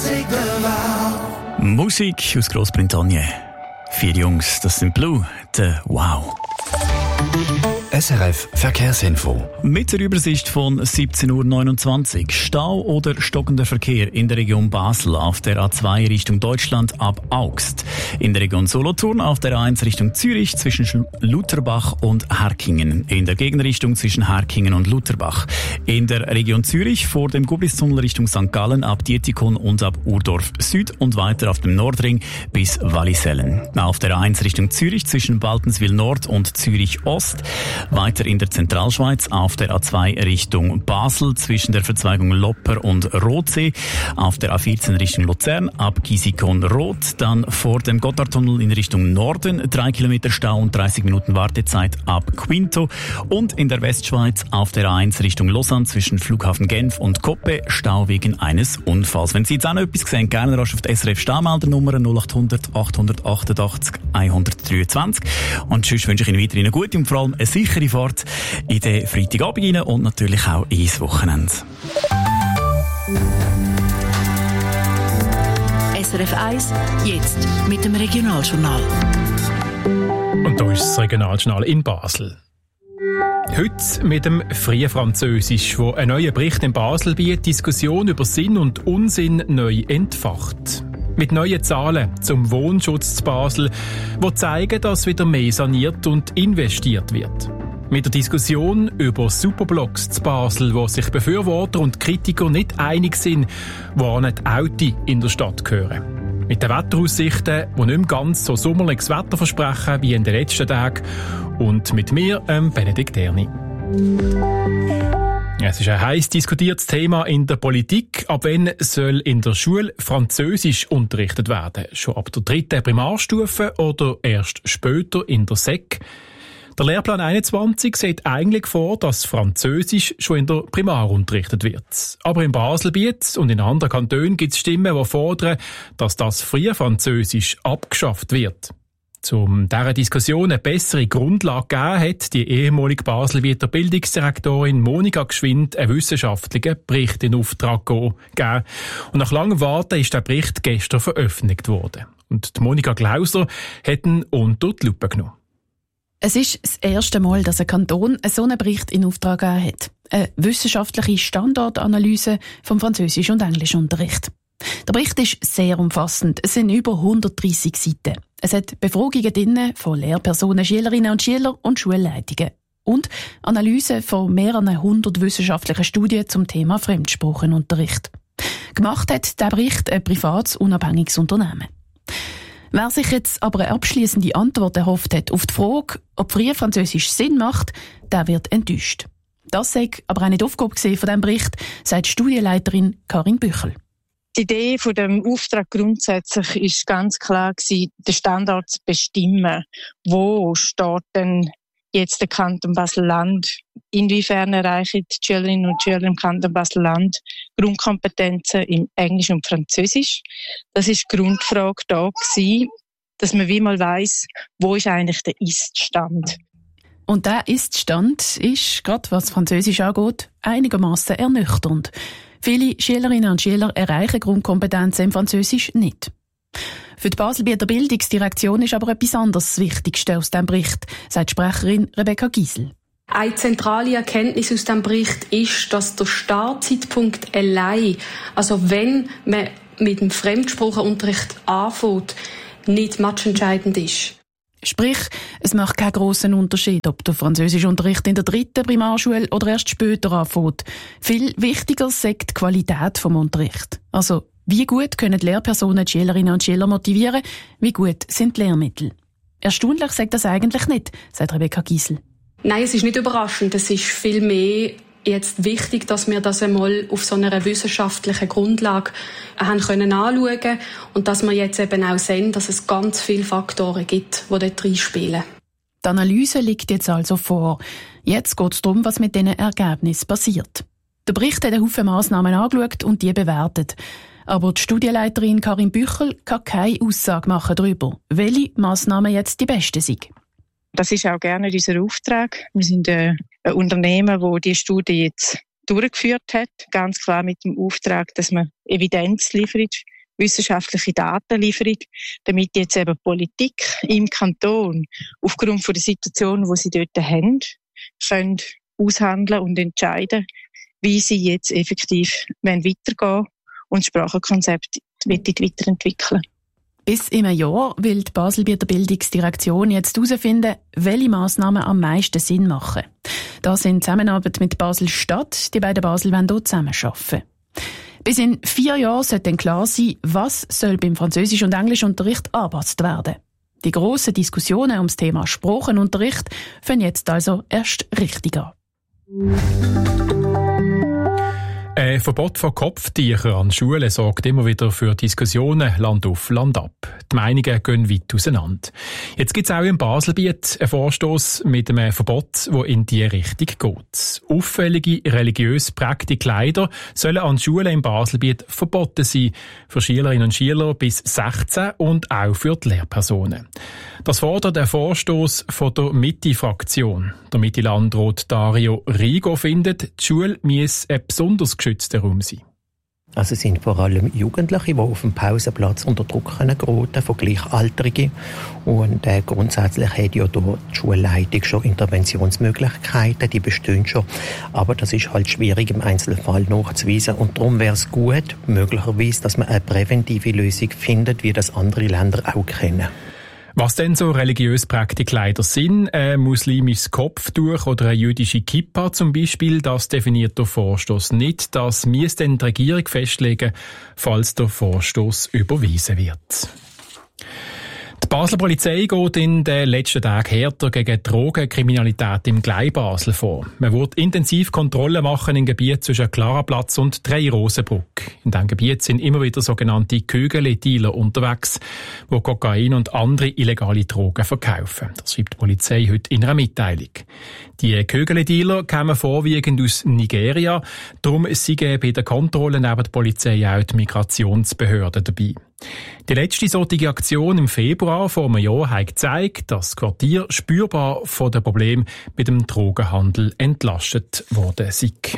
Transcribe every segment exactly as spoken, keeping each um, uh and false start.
take the vow. Musik aus Großbritannien. Vier Jungs, das sind Blue, der Wow. S R F Verkehrsinfo. Mit der Übersicht von siebzehn Uhr neunundzwanzig. Stau oder stockender Verkehr in der Region Basel auf der A zwei Richtung Deutschland ab Augst. In der Region Solothurn auf der A eins Richtung Zürich zwischen Lutherbach und Herkingen. In der Gegenrichtung zwischen Herkingen und Lutherbach. In der Region Zürich vor dem Gubristunnel Richtung Sankt Gallen ab Dietikon und ab Urdorf Süd und weiter auf dem Nordring bis Wallisellen. Auf der A eins Richtung Zürich zwischen Baltenswil Nord und Zürich Ost. Weiter in der Zentralschweiz auf der A zwei Richtung Basel zwischen der Verzweigung Lopper und Rotsee. Auf der A vierzehn Richtung Luzern ab Gisikon-Rot. Dann vor dem Gotthardtunnel in Richtung Norden drei Kilometer Stau und dreißig Minuten Wartezeit ab Quinto. Und in der Westschweiz auf der A eins Richtung Lausanne zwischen Flughafen Genf und Koppe Stau wegen eines Unfalls. Wenn Sie jetzt auch noch etwas sehen, gerne rasch auf die S R F Staumeldernummer null acht hundert achthundertachtundachtzig hundertdreiundzwanzig. Und sonst wünsche ich Ihnen weiterhin eine gute und vor allem eine sichere Fahrt in den Freitagabend rein und natürlich auch ins Wochenende. S R F eins, jetzt mit dem Regionaljournal. Und da ist das Regionaljournal in Basel. Heute mit dem Freien Französisch, wo ein neuer Bericht in Basel bietet, Diskussion über Sinn und Unsinn neu entfacht. Mit neuen Zahlen zum Wohnschutz zu Basel, die zeigen, dass wieder mehr saniert und investiert wird. Mit der Diskussion über Superblocks zu Basel, wo sich Befürworter und Kritiker nicht einig sind, wo nicht Autos in der Stadt gehören. Mit den Wetteraussichten, die nicht mehr ganz so sommerliches Wetter versprechen wie in den letzten Tagen. Und mit mir, ähm, Benedikt Erni. Es ist ein heiß diskutiertes Thema in der Politik. Ab wann soll in der Schule Französisch unterrichtet werden? Schon ab der dritten Primarstufe oder erst später in der Sek? Der Lehrplan einundzwanzig sieht eigentlich vor, dass Französisch schon in der Primar unterrichtet wird. Aber in Baselbiet und in anderen Kantonen gibt es Stimmen, die fordern, dass das frühe Französisch abgeschafft wird. Um dieser Diskussion eine bessere Grundlage zu geben, hat die ehemalige Baselbieter Bildungsdirektorin Monika Gschwind einen wissenschaftlichen Bericht in Auftrag gegeben. Und nach langem Warten ist der Bericht gestern veröffentlicht worden. Und die Monika Glauser hat ihn unter die Lupe genommen. Es ist das erste Mal, dass ein Kanton so einen Bericht in Auftrag gegeben hat. Eine wissenschaftliche Standortanalyse vom Französisch- und Englischunterricht. Der Bericht ist sehr umfassend. Es sind über hundertdreissig Seiten. Es hat Befragungen drin von Lehrpersonen, Schülerinnen und Schülern und Schulleitungen. Und Analysen von mehreren hundert wissenschaftlichen Studien zum Thema Fremdsprachenunterricht. Gemacht hat der Bericht ein privates, unabhängiges Unternehmen. Wer sich jetzt aber eine abschliessende Antwort erhofft hat auf die Frage, ob früher Französisch Sinn macht, der wird enttäuscht. Das sei aber auch nicht die Aufgabe von diesem Bericht, sagt Studienleiterin Karin Büchel. Die Idee von dem Auftrag grundsätzlich ist ganz klar gewesen, den Standard zu bestimmen. Wo steht denn jetzt der Kanton Basel-Land? Inwiefern erreichen die Schülerinnen und Schüler im Kanton Basel-Land Grundkompetenzen im Englisch und Französisch? Das ist die Grundfrage da gewesen, dass man wie mal weiss, wo ist eigentlich der Ist-Stand? Und der Ist-Stand ist, gerade was Französisch angeht, einigermaßen ernüchternd. Viele Schülerinnen und Schüler erreichen Grundkompetenzen im Französisch nicht. Für die Baselbieter Bildungsdirektion ist aber etwas anderes das Wichtigste aus diesem Bericht, sagt Sprecherin Rebecca Giesel. Eine zentrale Erkenntnis aus diesem Bericht ist, dass der Startzeitpunkt allein, also wenn man mit dem Fremdsprachenunterricht anfängt, nicht matchentscheidend ist. Sprich, es macht keinen grossen Unterschied, ob der Französischunterricht in der dritten Primarschule oder erst später anfängt. Viel wichtiger ist die Qualität des Unterrichts. Also, wie gut können die Lehrpersonen die Schülerinnen und Schüler motivieren, wie gut sind die Lehrmittel. Erstaunlich sagt das eigentlich nicht, sagt Rebecca Giesel. Nein, es ist nicht überraschend. Es ist viel mehr jetzt wichtig, dass wir das einmal auf so einer wissenschaftlichen Grundlage haben können anschauen und dass wir jetzt eben auch sehen, dass es ganz viele Faktoren gibt, die dort reinspielen. Die Analyse liegt jetzt also vor. Jetzt geht es darum, was mit diesen Ergebnissen passiert. Der Bericht hat einen Haufen Massnahmen angeschaut und die bewertet. Aber die Studienleiterin Karin Büchel kann keine Aussage machen darüber, welche Massnahmen jetzt die besten sind. Das ist auch gerne unser Auftrag. Wir sind ein Unternehmen, das die Studie jetzt durchgeführt hat. Ganz klar mit dem Auftrag, dass man Evidenz liefert, wissenschaftliche Daten liefert, damit jetzt eben Politik im Kanton aufgrund von der Situation, die sie dort haben, können aushandeln und entscheiden, wie sie jetzt effektiv weitergehen und das Sprachenkonzept weiterentwickeln. Bis in einem Jahr will die Baselbieter Bildungsdirektion jetzt herausfinden, welche Massnahmen am meisten Sinn machen. Das in Zusammenarbeit mit Basel-Stadt. Die beiden Basel wollen hier zusammenarbeiten. Bis in vier Jahren sollte dann klar sein, was soll beim Französisch- und Englischunterricht angepasst werden. Die grossen Diskussionen ums Thema Sprachenunterricht fangen jetzt also erst richtig an. Ein Verbot von Kopftüchern an Schulen sorgt immer wieder für Diskussionen Land auf, Land ab. Die Meinungen gehen weit auseinander. Jetzt gibt es auch im Baselbiet einen Vorstoss mit einem Verbot, das in diese Richtung geht. Auffällige religiös prägte Kleider sollen an Schulen im Baselbiet verboten sein, für Schülerinnen und Schüler bis sechzehn und auch für die Lehrpersonen. Das fordert ein Vorstoss von der Mitte-Fraktion. Der Mitte-Landrat Dario Rigo findet, die Schule müsse ein besonders geschützter Raum sein. Also es sind vor allem Jugendliche, die auf dem Pausenplatz unter Druck geraten von Gleichaltrigen. Und äh, grundsätzlich hat ja dort die Schulleitung schon Interventionsmöglichkeiten, die bestehen schon. Aber das ist halt schwierig im Einzelfall nachzuweisen. Und darum wäre es gut, möglicherweise, dass man eine präventive Lösung findet, wie das andere Länder auch kennen. Was denn so religiös prägte Kleider sind, ein muslimisches Kopftuch oder eine jüdische Kippa zum Beispiel, das definiert der Vorstoss nicht. Das müsste dann die Regierung festlegen, falls der Vorstoss überwiesen wird. Die Basler Polizei geht in den letzten Tagen härter gegen Drogenkriminalität im Gleibasel vor. Man wird intensiv Kontrollen machen im Gebiet zwischen Klaraplatz und Drei-Rosenbrück. In diesem Gebiet sind immer wieder sogenannte Kögele-Dealer unterwegs, die Kokain und andere illegale Drogen verkaufen. Das schreibt die Polizei heute in einer Mitteilung. Die Kögele-Dealer kommen vorwiegend aus Nigeria. Darum sind bei den Kontrollen neben der Polizei auch die Migrationsbehörden dabei. Die letzte solche Aktion im Februar vor einem Jahr hat gezeigt, dass das Quartier spürbar von den Problemen mit dem Drogenhandel entlastet worden ist.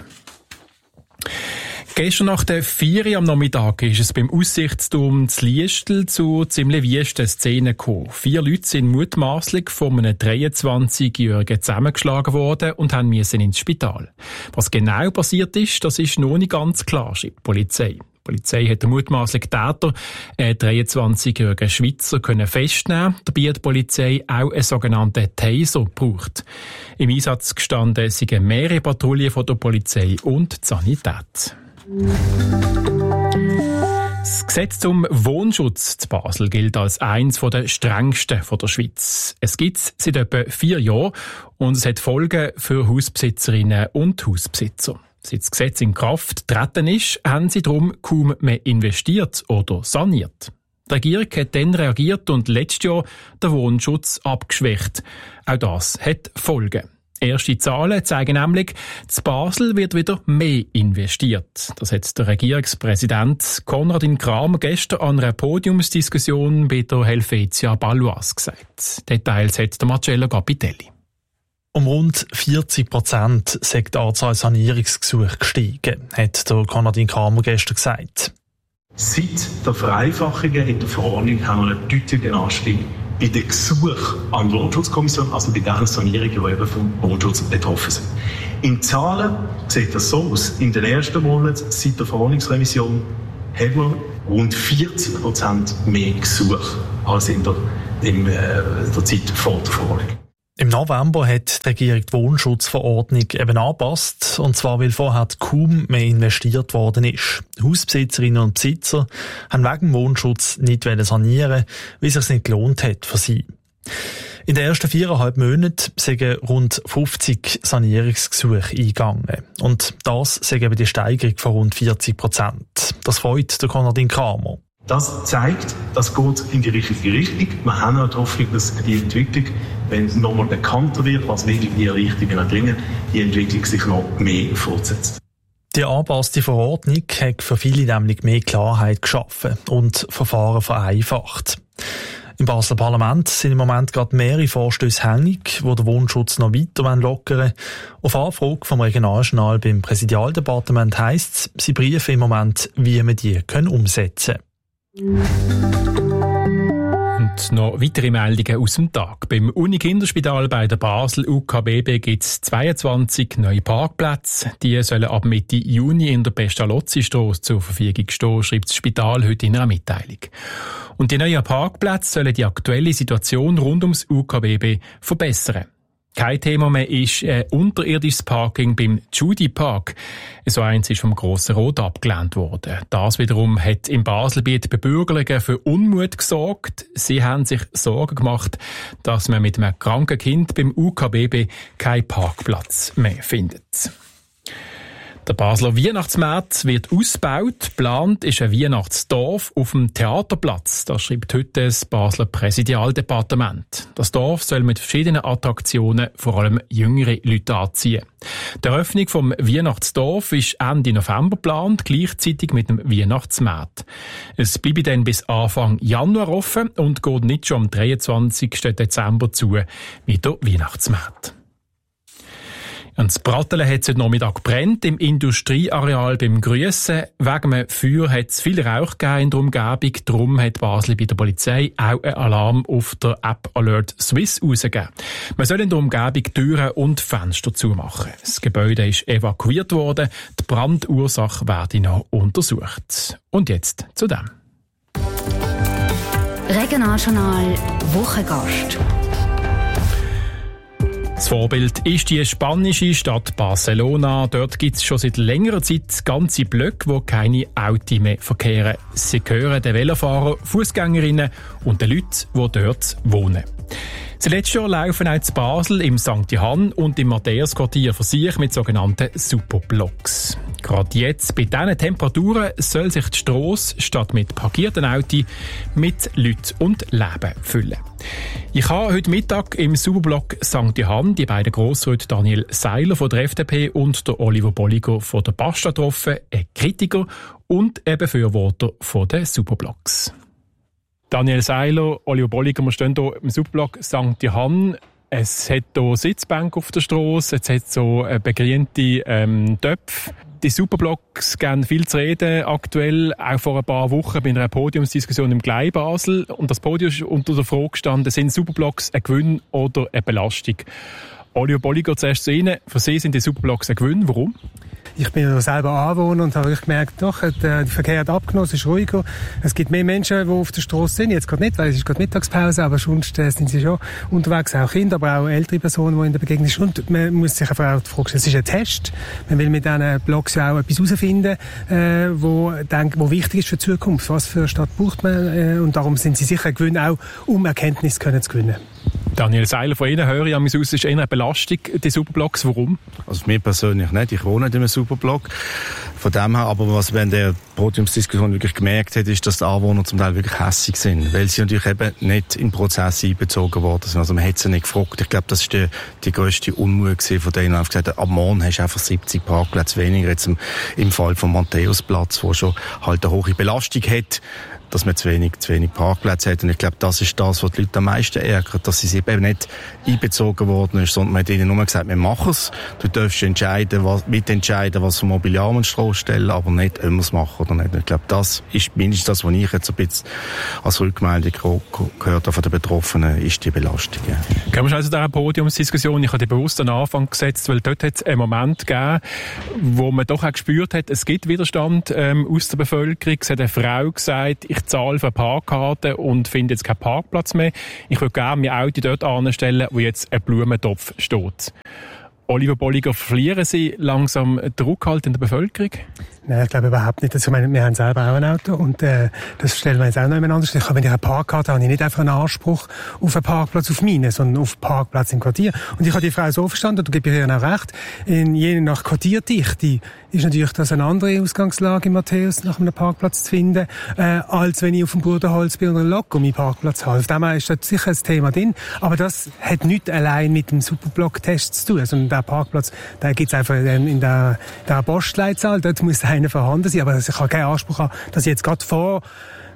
Gestern nach der vier am Nachmittag ist es beim Aussichtsturm zu Liestel zu ziemlich wüsten Szenen gekommen. Vier Leute sind mutmaßlich von einem dreiundzwanzigjährigen zusammengeschlagen worden und haben müssen ins Spital. Was genau passiert ist, das ist noch nicht ganz klar, schreibt die Polizei. Die Polizei hat den mutmaßlichen Täter, einen dreiundzwanzigjährigen Schweizer, können festnehmen. Dabei hat die Polizei auch einen sogenannten Taser gebraucht. Im Einsatz gestanden sind mehrere Patrouillen von der Polizei und die Sanität. Das Gesetz zum Wohnschutz zu Basel gilt als eines der strengsten der Schweiz. Es gibt es seit etwa vier Jahren und es hat Folgen für Hausbesitzerinnen und Hausbesitzer. Seit das Gesetz in Kraft getreten ist, haben sie darum kaum mehr investiert oder saniert. Die Regierung hat dann reagiert und letztes Jahr den Wohnschutz abgeschwächt. Auch das hat Folgen. Erste Zahlen zeigen nämlich, in Basel wird wieder mehr investiert. Das hat der Regierungspräsident Konradin Kramer gestern an einer Podiumsdiskussion bei der Helvetia Baloise gesagt. Details hat der Marcello Capitelli. Um rund vierzig Prozent ist die Anzahl Sanierungsgesuche gestiegen, hat der Konradin Kramer gestern gesagt. Seit der Vereinfachung in der Verordnung haben wir einen deutlichen Anstieg bei den Gesuchen an die Wohnschutzkommission, also bei den Sanierungen, die eben vom Wohnschutz betroffen sind. In Zahlen sieht das so aus. In den ersten Monaten seit der Verordnungsrevision haben wir rund vierzig Prozent mehr Gesuche als in der, in der Zeit vor der Verordnung. Im November hat die Regierung die Wohnschutzverordnung eben angepasst, und zwar weil vorher kaum mehr investiert worden ist. Hausbesitzerinnen und Besitzer haben wegen dem Wohnschutz nicht sanieren, weil es sich nicht gelohnt hat für sie. In den ersten viereinhalb Monaten sind rund fünfzig Sanierungsgesuche eingegangen. Und das ist eben die Steigerung von rund vierzig Prozent. Das freut der Konradin Kramer. Das zeigt, das geht in die richtige Richtung. Wir haben auch die Hoffnung, dass die Entwicklung, wenn es nochmal bekannter wird, was wirklich die Richtungen bringen, die Entwicklung sich noch mehr fortsetzt. Die angepasste Verordnung hat für viele nämlich mehr Klarheit geschaffen und Verfahren vereinfacht. Im Basler Parlament sind im Moment gerade mehrere Vorstösse hängig, die den Wohnschutz noch weiter lockern wollen. Auf Anfrage vom Regionaljournal beim Präsidialdepartement heisst es, sie briefen im Moment, wie man die können umsetzen können. Und noch weitere Meldungen aus dem Tag. Beim Uni-Kinderspital bei der Basel U K B B gibt es zweiundzwanzig neue Parkplätze. Die sollen ab Mitte Juni in der Pestalozzi-Strasse zur Verfügung stehen, schreibt das Spital heute in einer Mitteilung. Und die neuen Parkplätze sollen die aktuelle Situation rund ums U K B B verbessern. Kein Thema mehr ist ein unterirdisches Parking beim Judy Park. So eins ist vom Grossen Rot abgelehnt worden. Das wiederum hat im Baselbiet bei Bürgerlichen für Unmut gesorgt. Sie haben sich Sorgen gemacht, dass man mit einem kranken Kind beim U K B B keinen Parkplatz mehr findet. Der Basler Weihnachtsmarkt wird ausgebaut. Geplant ist ein Weihnachtsdorf auf dem Theaterplatz. Das schreibt heute das Basler Präsidialdepartement. Das Dorf soll mit verschiedenen Attraktionen vor allem jüngere Leute anziehen. Die Eröffnung vom Weihnachtsdorf ist Ende November geplant, gleichzeitig mit dem Weihnachtsmarkt. Es bleibt dann bis Anfang Januar offen und geht nicht schon am dreiundzwanzigsten Dezember zu wie der Weihnachtsmarkt. Und das Bratteln hat es heute Nachmittag gebrannt im Industrieareal beim Grüssen. Wegen einem Feuer hat es viel Rauch gegeben in der Umgebung. Darum hat Basel bei der Polizei auch einen Alarm auf der App Alert Swiss rausgegeben. Man soll in der Umgebung Türen und Fenster zumachen. Das Gebäude ist evakuiert worden. Die Brandursache werde noch untersucht. Und jetzt zu dem. Regionaljournal Wochengast. Das Vorbild ist die spanische Stadt Barcelona. Dort gibt es schon seit längerer Zeit ganze Blöcke, wo keine Autos mehr verkehren. Sie gehören den Velofahrern, Fußgängerinnen und den Leuten, die dort wohnen. Zuletzt Jahr laufen auch in Basel, im Sankt Johann und im Matthäusquartier für sich mit sogenannten Superblocks. Gerade jetzt, bei diesen Temperaturen, soll sich die Strasse statt mit parkierten Autos mit Leuten und Leben füllen. Ich habe heute Mittag im Superblock Sankt Johann die beiden Grossräte Daniel Seiler von der F D P und der Oliver Bolliger von der Basta getroffen, ein Kritiker und ein Befürworter von den Superblocks. Daniel Seiler, Oliver Bolliger, wir stehen hier im Superblock Sankt Johann. Es hat hier Sitzbänke auf der Strasse, es hat so begrünte ähm, Töpfe. Die Superblocks geben viel zu reden, aktuell auch vor ein paar Wochen bei einer Podiumsdiskussion im Glei Basel. Und das Podium ist unter der Frage gestanden, sind Superblocks ein Gewinn oder eine Belastung? Oliver Bolliger, zuerst zu Ihnen. Für Sie sind die Superblocks ein Gewinn. Warum? Ich bin ja selber Anwohner und habe wirklich gemerkt, doch, der Verkehr hat abgenommen, es ist ruhiger. Es gibt mehr Menschen, die auf der Strasse sind. Jetzt gerade nicht, weil es ist gerade Mittagspause, aber sonst äh, sind sie schon unterwegs, auch Kinder, aber auch ältere Personen, die in der Begegnung sind. Und man muss sich einfach auch die Frage stellen, es ist ein Test. Man will mit diesen Blogs ja auch etwas herausfinden, äh, wo, denk, wo wichtig ist für die Zukunft. Was für eine Stadt braucht man? Äh, und darum sind sie sicher gewinnen, auch um Erkenntnis können zu gewinnen. Daniel Seiler, von Ihnen höre ich an mich aus, ist eher eine Belastung, die Superblocks. Warum? Also für mich persönlich nicht. Ich wohne nicht in einem Superblock. Von dem her, aber was man in der Podiumsdiskussion wirklich gemerkt hat, ist, dass die Anwohner zum Teil wirklich hässig sind, weil sie natürlich eben nicht im Prozess einbezogen worden sind. Also man hat sie nicht gefragt. Ich glaube, das ist die, die grösste Unmut von denen, die gesagt haben, ab morgen hast du einfach siebzig Parkplätze weniger, jetzt im, im Fall vom Matthäusplatz, wo schon halt eine hohe Belastung hat, dass man zu wenig, zu wenig Parkplätze hat. Und ich glaube, das ist das, was die Leute am meisten ärgert, dass sie eben nicht einbezogen worden ist, sondern man hat ihnen nur gesagt, wir machen es. Du darfst entscheiden, was, mitentscheiden, was für Mobiliar man stellen, aber nicht, ob wir es machen oder nicht. Ich glaube, das ist mindestens das, was ich jetzt ein bisschen als Rückmeldung gehört habe von den Betroffenen, ist die Belastung. Ja. Kommen wir schon also zu dieser Podiumsdiskussion. Ich habe die bewusst an den Anfang gesetzt, weil dort hat es einen Moment gegeben, wo man doch auch gespürt hat, es gibt Widerstand ähm, aus der Bevölkerung. Es hat eine Frau gesagt, ich zahle für eine Parkkarte und finde jetzt keinen Parkplatz mehr. Ich würde gerne mein Auto dort anstellen, wo jetzt ein Blumentopf steht. Oliver Bolliger, verlieren Sie langsam den Rückhalt in der Bevölkerung? Nein, ich glaube überhaupt nicht. Also, ich meine, wir haben selber auch ein Auto und äh, das stellen wir jetzt auch noch jemand anders. Ich habe, wenn ich eine Parkkarte habe, habe ich nicht einfach einen Anspruch auf einen Parkplatz auf meine, sondern auf einen Parkplatz im Quartier. Und ich habe die Frau so verstanden, da gebe ich ihr auch recht, in je nach Quartierdichte ist natürlich das eine andere Ausgangslage in Matthäus, nach einem Parkplatz zu finden, äh, als wenn ich auf dem Bruderholz bin und einen Lok um meinen Parkplatz habe. Auf dem ist da sicher ein Thema drin, aber das hat nicht allein mit dem Superblock-Test zu tun, sondern der Parkplatz, da gibt's einfach in der, der Postleitzahl, dort muss einer vorhanden sein, aber ich habe keinen Anspruch haben, dass ich jetzt gerade vor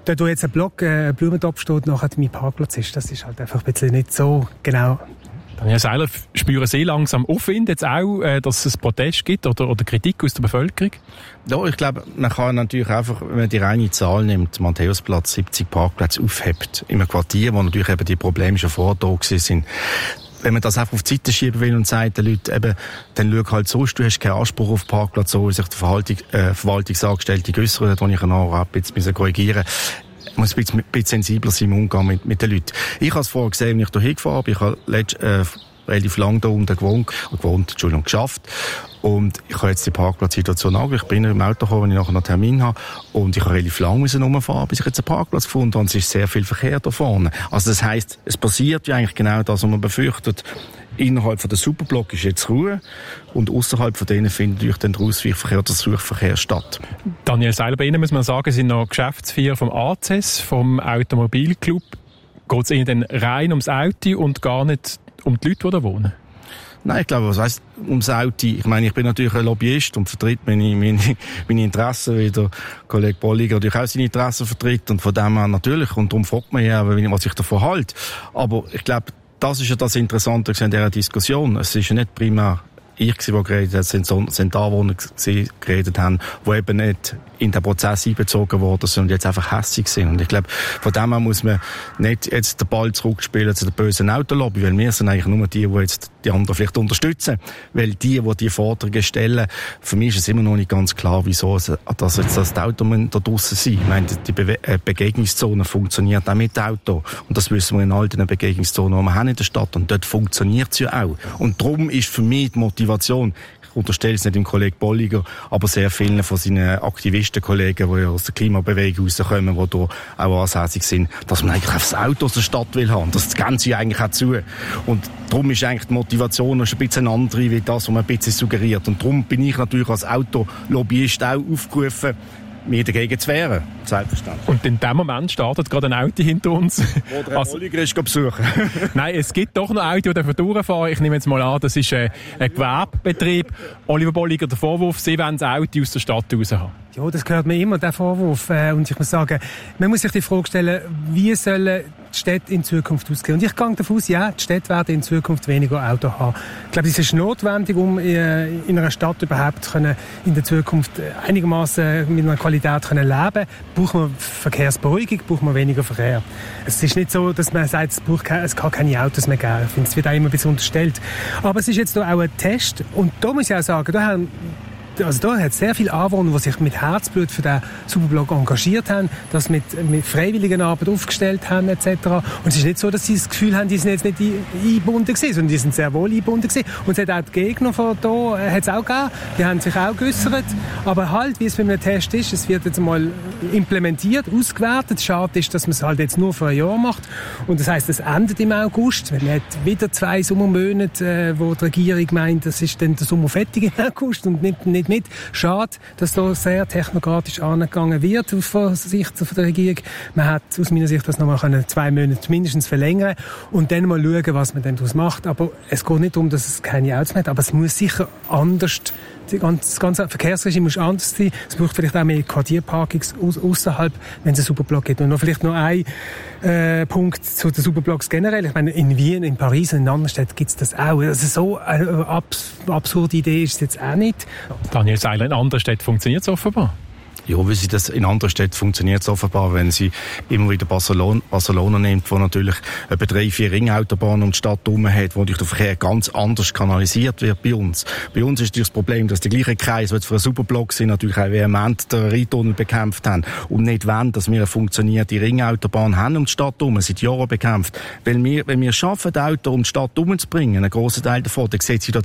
Dort, wo jetzt ein Block, äh, ein Blumentopf steht, nachher mein Parkplatz ist, das ist halt einfach ein bisschen nicht so genau. Daniel Seiler, spüren Sie langsam Aufwind jetzt auch, äh, dass es Protest gibt oder, oder Kritik aus der Bevölkerung? Ja, ich glaube, man kann natürlich einfach, wenn man die reine Zahl nimmt, Matthäusplatz, siebzig Parkplätze aufhebt, in einem Quartier, wo natürlich eben die Probleme schon vorher da gewesen sind. Wenn man das einfach auf die Seite schieben will und sagt den Leuten eben, dann schau halt sonst, du hast keinen Anspruch auf Parkplatz, so wie sich der Verwaltung, äh, Verwaltungsangestellte geäussert hat, wo ich noch ein bisschen korrigieren muss, ein bisschen, ein bisschen sensibler sein im Umgang mit, mit den Leuten. Ich habe es vorher gesehen, wenn ich da hingefahren bin, ich habe letzt, äh, relativ lange da unten gewohnt, gewohnt, Entschuldigung, geschafft. Und ich habe jetzt die Parkplatzsituation angeschaut. Ich bin im Auto gekommen, wenn ich nachher noch einen Termin habe. Und ich habe relativ lange müssen rumfahren, bis ich jetzt einen Parkplatz gefunden habe. Und es ist sehr viel Verkehr da vorne. Also das heisst, es passiert ja eigentlich genau das, was man befürchtet. Innerhalb von der Superblock ist jetzt Ruhe. Und außerhalb von denen findet natürlich dann der Ausweichverkehr oder der Suchverkehr statt. Daniel Seiler, bei Ihnen muss man sagen, Sie sind noch Geschäftsführer vom A C E S, vom Automobilclub. Geht es Ihnen dann rein ums Auto und gar nicht um die Leute, die da wohnen? Nein, ich glaube, was heisst ums Auto? Ich meine, ich bin natürlich ein Lobbyist und vertritt meine, meine, meine Interessen, wie der Kollege Bolliger natürlich auch seine Interessen vertritt. Und von dem her natürlich. Und darum fragt man ja, was ich davon halte. Aber ich glaube, das ist ja das Interessante in dieser Diskussion. Es ist ja nicht primär ich, der geredet hat, sind, sind Anwohner, die geredet haben, die eben nicht in den Prozess einbezogen worden sind und jetzt einfach hässig sind. Und ich glaube, von dem her muss man nicht jetzt den Ball zurückspielen zu der bösen Autolobby, weil wir sind eigentlich nur die, die jetzt die anderen vielleicht unterstützen. Weil die, die die Forderungen stellen, für mich ist es immer noch nicht ganz klar, wieso dass jetzt das Auto da draussen sind. Ich meine, die Be- äh, Begegnungszone funktioniert auch mit Auto. Und das wissen wir in all den Begegnungszonen, die wir haben in der Stadt. Und dort funktioniert es ja auch. Und darum ist für mich die Motivation, ich unterstelle es nicht dem Kollegen Bolliger, aber sehr vielen von seinen Aktivistenkollegen, die aus der Klimabewegung rauskommen, die hier auch ansässig sind, dass man eigentlich das Auto aus der Stadt will haben. Das geben sie eigentlich auch zu. Und darum ist eigentlich die Motivation ein bisschen andere, wie das, was man ein bisschen suggeriert. Und darum bin ich natürlich als Autolobbyist auch aufgerufen, mir dagegen zu wehren. Selbstverständlich. Und in dem Moment startet gerade ein Auto hinter uns. Wo der also, Bolliger ist besuchen. Nein, es gibt doch noch Autos, die durchfahren. Ich nehme jetzt mal an, das ist ein, ein Gewerbebetrieb. Oliver Bolliger, der Vorwurf, Sie wollen das Auto aus der Stadt raus haben. Ja, das gehört mir immer, der Vorwurf. Und ich muss sagen, man muss sich die Frage stellen, wie sollen die Städte in Zukunft aussehen? Und ich gehe davon aus, ja, die Städte werden in Zukunft weniger Auto haben. Ich glaube, das ist notwendig, um in einer Stadt überhaupt können in der Zukunft einigermaßen mit einer Qualität können leben. Braucht man Verkehrsberuhigung, braucht man weniger Verkehr. Es ist nicht so, dass man sagt, es, braucht keine, es kann keine Autos mehr geben. Ich finde, es wird auch immer ein bisschen unterstellt. Aber es ist jetzt auch ein Test. Und da muss ich auch sagen, da haben Also da hat es sehr viele Anwohner, die sich mit Herzblut für den Superblock engagiert haben, das mit, mit Freiwilligenarbeit aufgestellt haben et cetera. Und es ist nicht so, dass sie das Gefühl haben, die sind jetzt nicht eingebunden gewesen, sondern die sind sehr wohl eingebunden gewesen. Und es hat auch die Gegner von da, äh, hat es auch gegeben, die haben sich auch geäussert. Aber halt, wie es bei einem Test ist, es wird jetzt mal implementiert, ausgewertet. Schade ist, dass man es halt jetzt nur für ein Jahr macht. Und das heisst, es endet im August. Man hat wieder zwei Sommermonate, äh, wo die Regierung meint, das ist dann der Sommer fertig im August und nicht, nicht nicht. Schade, dass da sehr technokratisch angegangen wird von Sicht der Regierung. Man hat aus meiner Sicht das nochmal zwei Monate mindestens verlängern und dann mal schauen, was man dann daraus macht. Aber es geht nicht darum, dass es keine Autos mehr hat, aber es muss sicher anders, das ganze Verkehrsregime muss anders sein. Es braucht vielleicht auch mehr Quartierparkings außerhalb, wenn es einen Superblock gibt. Und noch vielleicht noch ein äh, Punkt zu den Superblocks generell. Ich meine, in Wien, in Paris und in anderen Städten gibt es das auch. Also so eine abs- absurde Idee ist es jetzt auch nicht. Daniel Seiler, in anderen Städten funktioniert es offenbar. Ja, wie sie das in anderen Städten funktioniert es offenbar, wenn sie immer wieder Barcelona, Barcelona nimmt, wo natürlich etwa drei, vier Ringautobahnen um die Stadt herum hat, wo durch den Verkehr ganz anders kanalisiert wird bei uns. Bei uns ist das Problem, dass die gleichen Kreise, die jetzt für einen Superblock sind, natürlich auch vehement den Rheintunnel bekämpft haben und nicht wollen, dass wir eine funktionierte Ringautobahn haben um die Stadt herum, seit Jahren bekämpft. Weil wir, wenn wir schaffen, das Auto um die Stadt herumzubringen, einen grossen Teil davon, dann sieht die